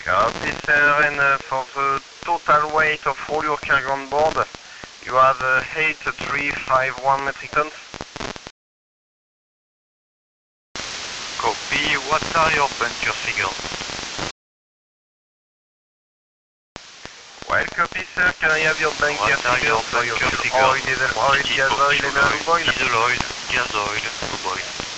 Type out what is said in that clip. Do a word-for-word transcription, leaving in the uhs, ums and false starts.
Copy, sir, and uh, for the total weight of all your cargo on board, you have uh, eight three five one metric tons. Copy, what are your bunker figures? Well, copy, sir, can I have your bunker What are your figures for your bunker fuel oil, figures? diesel oil, gas oil, and uh, lube oil? Diesel oil, gas oil, lube oil.